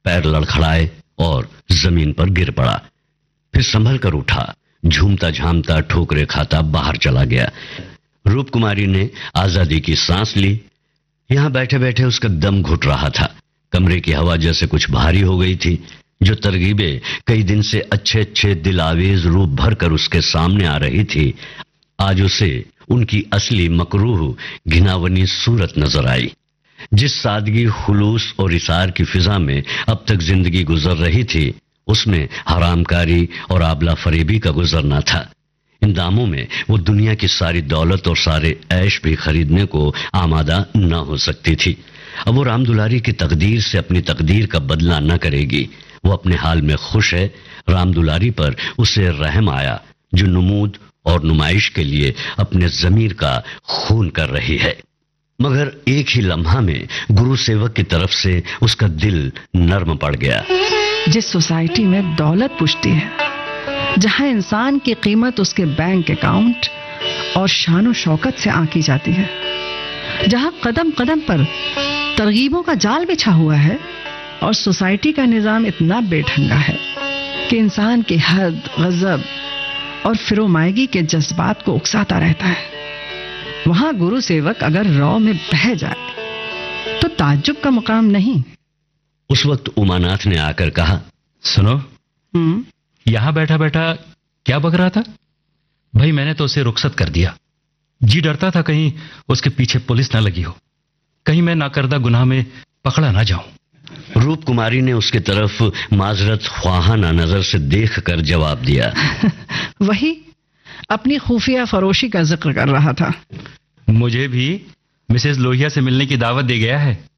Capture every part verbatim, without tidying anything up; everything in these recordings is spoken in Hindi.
पैर लड़खड़ाए और जमीन पर गिर पड़ा। फिर संभल कर उठा, झूमता झामता ठोकरे खाता बाहर चला गया। रूप कुमारी ने आजादी की सांस ली। यहां बैठे बैठे उसका दम घुट रहा था। कमरे की हवा जैसे कुछ भारी हो गई थी। जो तरकीबें कई दिन से अच्छे अच्छे दिल आवेज रूप भर कर उसके सामने आ रही थी, आज उसे उनकी असली मकरूह घिनावनी सूरत नजर आई। जिस सादगी, खुलूस और इसार की फिजा में अब तक जिंदगी गुजर रही थी, उसमें हरामकारी और आबला फरेबी का गुजरना था। इन दामों में वो दुनिया की सारी दौलत और सारे ऐश भी खरीदने को आमादा न हो सकती थी। अब वो राम दुलारी की तकदीर से अपनी तकदीर का बदला न करेगी। वो अपने हाल में खुश है। राम दुलारी पर उसे रहम आया, जो नमूद और नुमाइश के लिए अपने जमीर का खून कर रही है। मगर एक ही लम्हा में गुरु सेवक की तरफ से उसका दिल नर्म पड़ गया। जिस सोसाइटी में दौलत पुछती है, जहां इंसान की कीमत उसके बैंक अकाउंट और शान शौकत से आंकी जाती है, जहां कदम कदम पर तरगीबों का जाल बिछा हुआ है और सोसाइटी का निजाम इतना बेढंगा है कि इंसान की हद, गजब और फिरोमायगी के जज्बात को उकसाता रहता है, वहां गुरु सेवक अगर रौ में बह जाए तो ताज्जुब का मुकाम नहीं। उस वक्त उमानाथ ने आकर कहा, सुनो, हम्म यहां बैठा बैठा क्या बक रहा था? भाई मैंने तो उसे रुखसत कर दिया। जी डरता था कहीं उसके पीछे पुलिस ना लगी हो, कहीं मैं नाकर्दा गुनाह में पकड़ा ना जाऊं। रूप कुमारी ने उसकी तरफ माजरत ख्वाहाना नजर से देखकर जवाब दिया, वही अपनी खुफिया फरोशी का जिक्र कर रहा था। मुझे भी मिसेस लोहिया से मिलने की दावत दे गया है,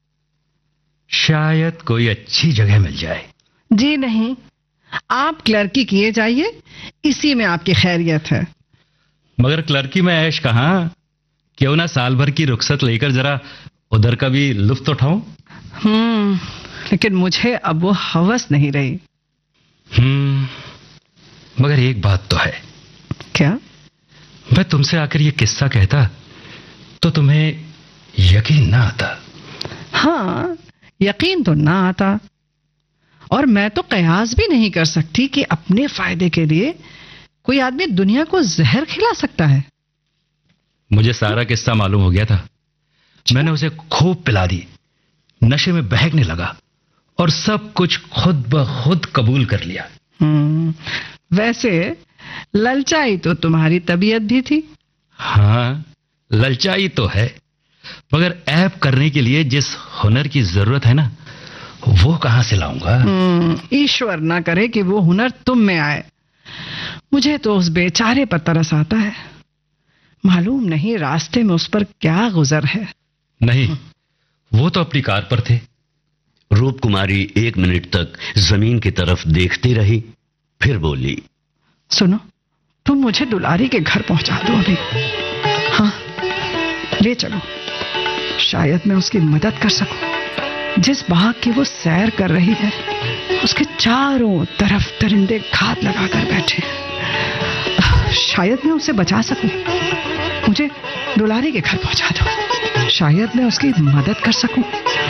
शायद कोई अच्छी जगह मिल जाए। जी नहीं, आप क्लर्की किए जाइए, इसी में आपकी खैरियत है। मगर क्लर्की में ऐश कहां, क्यों ना साल भर की रुखसत लेकर जरा उधर का भी लुत्फ उठाऊं। हम्म लेकिन मुझे अब वो हवस नहीं रही। हम्म मगर एक बात तो है। क्या? मैं तुमसे आकर ये किस्सा कहता तो तुम्हें यकीन ना आता। हाँ, यकीन तो ना आता, और मैं तो कयास भी नहीं कर सकती कि अपने फायदे के लिए कोई आदमी दुनिया को जहर खिला सकता है। मुझे सारा किस्सा मालूम हो गया था। मैंने उसे खूब पिला दी, नशे में बहकने लगा और सब कुछ खुद ब खुद कबूल कर लिया। हम्म वैसे ललचाई तो तुम्हारी तबीयत भी थी। हाँ, ललचाई तो है, मगर ऐब करने के लिए जिस हुनर की जरूरत है ना, वो कहां से लाऊंगा? ईश्वर ना करे कि वो हुनर तुम में आए। मुझे तो उस बेचारे पर तरस आता है। मालूम नहीं रास्ते में उस पर क्या गुजर है। नहीं, वो तो अपनी कार पर थे। रूप कुमारी एक मिनट तक जमीन की तरफ देखती रही, फिर बोली, सुनो, तुम मुझे दुलारी के घर पहुंचा दो अभी। हाँ, ले चलो, शायद मैं उसकी मदद कर सकूं। जिस बाग की वो सैर कर रही है, उसके चारों तरफ दरिंदे घात लगाकर बैठे हैं। शायद मैं उसे बचा सकूं। मुझे दुलारी के घर पहुंचा दो, शायद मैं उसकी मदद कर सकूं।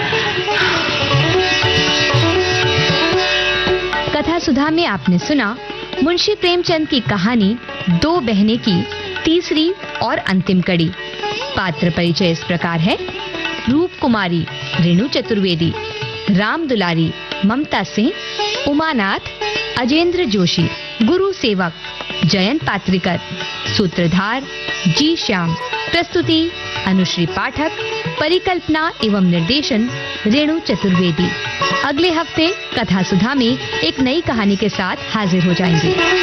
कथा सुधा में आपने सुना मुंशी प्रेमचंद की कहानी दो बहनें की तीसरी और अंतिम कड़ी। पात्र परिचय इस प्रकार है: रूप कुमारी रेणु चतुर्वेदी, राम दुलारी ममता सिंह, उमानाथ अजेंद्र जोशी, गुरु सेवक जयंत पात्रिकर, सूत्रधार जी श्याम। प्रस्तुति अनुश्री पाठक, परिकल्पना एवं निर्देशन रेणु चतुर्वेदी। अगले हफ्ते कथा सुधा में एक नई कहानी के साथ हाजिर हो जाएंगे।